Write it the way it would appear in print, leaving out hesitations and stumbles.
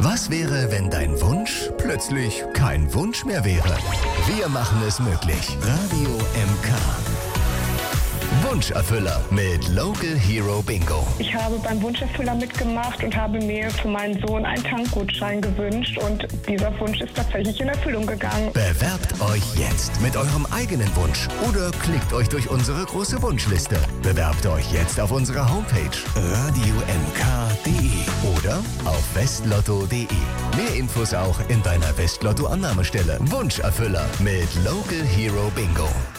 Was wäre, wenn dein Wunsch plötzlich kein Wunsch mehr wäre? Wir machen es möglich. Radio MK. Wunscherfüller mit Local Hero Bingo. Ich habe beim Wunscherfüller mitgemacht und habe mir für meinen Sohn einen Tankgutschein gewünscht und dieser Wunsch ist tatsächlich in Erfüllung gegangen. Bewerbt euch jetzt mit eurem eigenen Wunsch oder klickt euch durch unsere große Wunschliste. Bewerbt euch jetzt auf unserer Homepage radiomk.de oder auf westlotto.de. Mehr Infos auch in deiner Westlotto-Annahmestelle. Wunscherfüller mit Local Hero Bingo.